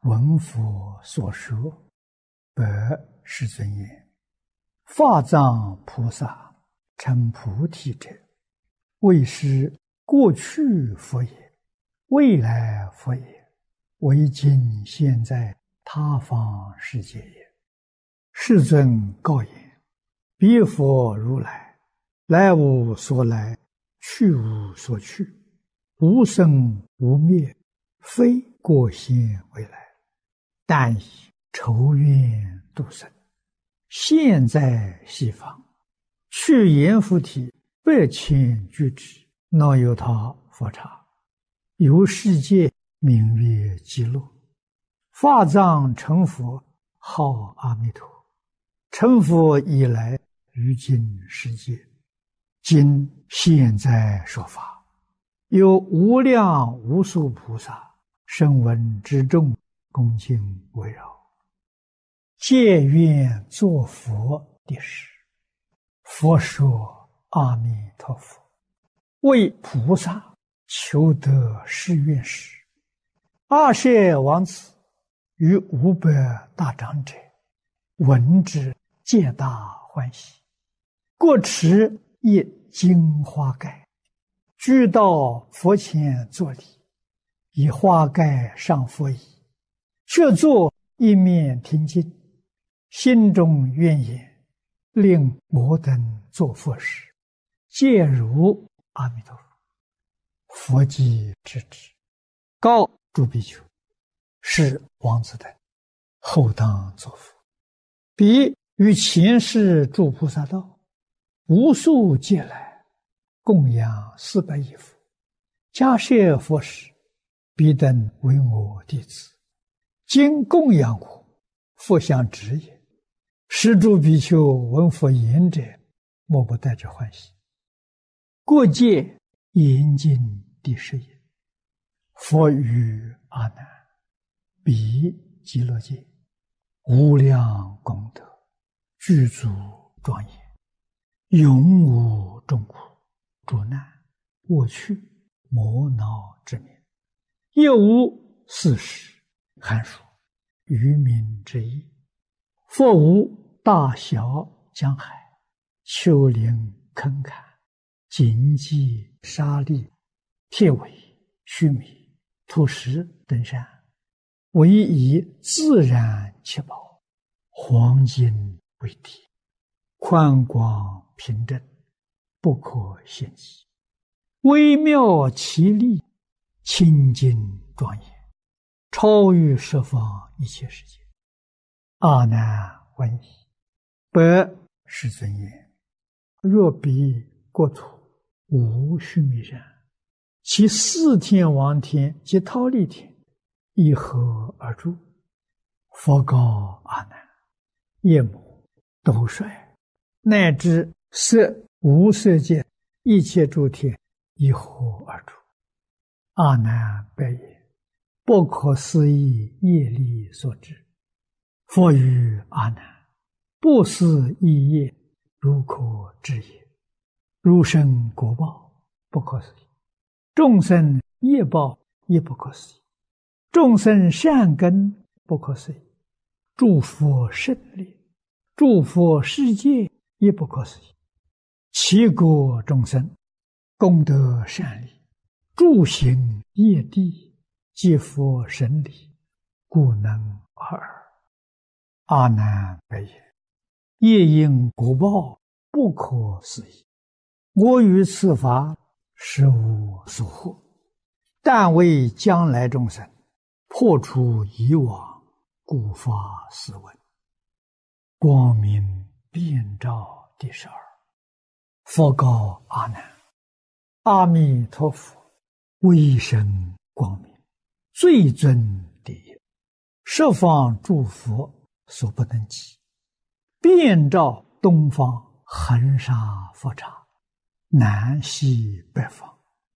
闻佛所说，白世尊言：法藏菩萨成菩提者，为是过去佛也，未来佛也，为今现在他方世界也。世尊告言：彼佛如来，来无所来，去无所去，无生无灭，非过现未来，但以筹愿度生。现在西方，去阎浮提8,000俱胝，那由他佛刹，由世界名曰极乐。法藏成佛，号阿弥陀。成佛以来，于今世界，今现在说法，有无量无数菩萨声闻之众，恭敬围绕，皆愿作佛的事。佛说：阿弥陀佛，为菩萨求得誓愿时，阿舍王子与500大长者闻之，皆大欢喜，各持一金花盖，俱到佛前作礼，以花盖上佛椅，却坐一面听经，心中愿言：令摩等作佛时，皆如阿弥陀佛。佛即知之，告诸比丘：是王子等，后当作佛。彼于前世诸菩萨道，无数劫来，供养400亿佛，迦叶佛时，彼等为我弟子，今供养我，佛相知也。是诸比丘闻佛言者，莫不带着欢喜。过界严禁第10也。佛语阿难：彼极乐界，无量功德，具足庄严，永无众苦、诸难、恶趣、魔恼之名，亦无四时、寒暑、渔民之意。佛无大小江海、丘陵坑坎、荆棘沙砾、铁苇、须弥、土石等山，唯以自然七宝、黄金为体，宽广平正，不可限计，微妙奇丽，清净庄严，超于十方一切世界。阿难闻已，白世尊言：若彼国土无须弥山，其4天王天及忉利天，以何而住？佛告阿难：夜幕、斗率，乃至色无色界一切诸天，以何而住？阿难白言：不可思议业力所致。佛语阿难：不思议业，如可知也。如生果报，不可思议；众生业报，亦不可思议；众生善根，不可思议；诸佛胜利，诸佛世界，亦不可思议。其国众生，功德善利，诸行业地，皆佛神理，故能尔。阿难白言：业因果报，不可思议。我于此法，实无所获，但为将来众生破除以往，故发斯文。光明遍照第12。佛告阿难：阿弥陀佛，威神光明，最尊第一，十方诸佛所不能及，遍照东方恒沙佛刹，南西北方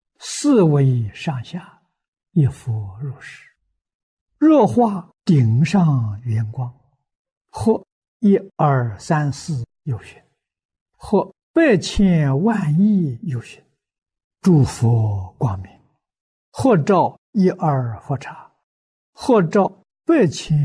，4维上下，一佛如是。若化顶上圆光，或1、2、3、4有寻，或8,000万亿有寻，诸佛光明，或照1、2佛刹，或照百千